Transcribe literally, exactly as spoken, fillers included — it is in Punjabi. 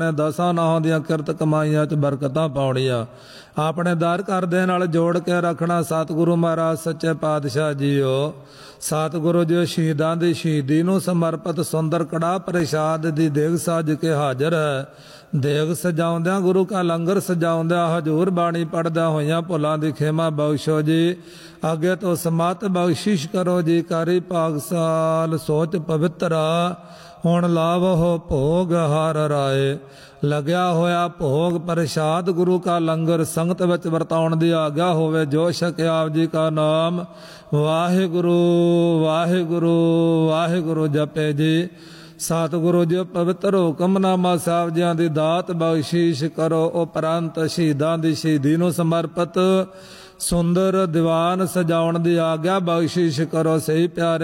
ਦਸਾਂ ਨਾਹਾਂ ਦੀਆਂ ਕਿਰਤ ਕਮਾਈਆਂ 'ਚ ਬਰਕਤਾਂ ਪਾਉਣੀਆਂ। ਆਪਣੇ ਦਰ ਘਰ ਦੇ ਨਾਲ ਜੋੜ ਕੇ ਰੱਖਣਾ। ਸਤਿਗੁਰੂ ਮਹਾਰਾਜ ਸੱਚੇ ਪਾਤਸ਼ਾਹ ਜੀਓ, ਸਤਿਗੁਰੂ ਜੀ ਸ਼ਹੀਦਾਂ ਦੀ ਸ਼ਹੀਦੀ ਨੂੰ ਸਮਰਪਿਤ ਸੁੰਦਰ ਕੜਾਹ ਪ੍ਰਸ਼ਾਦ ਦੀ ਦੇਗ ਸਜ ਕੇ ਹਾਜ਼ਰ ਹੈ। ਦੇਗ ਸਜਾਉਂਦਿਆਂ ਗੁਰੂ ਕਾ ਲੰਗਰ ਸਜਾਉਂਦਿਆਂ ਹਜ਼ੂਰ ਬਾਣੀ ਪੜ੍ਹਦਿਆਂ ਹੋਈਆਂ ਭੁੱਲਾਂ ਦੀ ਖੇਮਾ ਬਖਸ਼ੋ ਜੀ। ਅੱਗੇ ਤੋਂ ਸਮਤ ਬਖਸ਼ਿਸ਼ ਕਰੋ ਜੀ। ਕਾਰੀ ਪਾਕਸਾਲ ਸੋਚ ਪਵਿੱਤਰਾ, ਹੁਣ ਲਾਵੋ ਭੋਗ ਹਰ ਰਾਏ। ਲੱਗਿਆ ਹੋਇਆ ਭੋਗ ਪ੍ਰਸ਼ਾਦ ਗੁਰੂ ਕਾ ਲੰਗਰ ਸੰਗਤ ਵਿੱਚ ਵਰਤਾਉਣ ਦੀ ਆਗਿਆ ਹੋਵੇ। ਜੋ ਛਕਿਆ ਆਪ ਜੀ ਕਾ ਨਾਮ ਵਾਹਿਗੁਰੂ ਵਾਹਿਗੁਰੂ ਵਾਹਿਗੁਰੂ ਜਪੇ ਜੀ। ਸਤਿਗੁਰੂ ਜੀ ਪਵਿੱਤਰ ਹੁਕਮਨਾਮਾ ਸਾਹਿਬ ਜੀਆਂ ਦੀ ਦਾਤ ਬਖਸ਼ਿਸ਼ ਕਰੋ। ਉਪਰੰਤ ਸ਼ਹੀਦਾਂ ਦੀ ਸ਼ਹੀਦੀ ਨੂੰ ਸਮਰਪਿਤ ਸੁੰਦਰ ਦੀਵਾਨ ਸਜਾਉਣ ਦੀ ਆਗਿਆ ਬਖਸ਼ਿਸ਼ ਕਰੋ। ਸਹੀ ਪਿਆਰੇ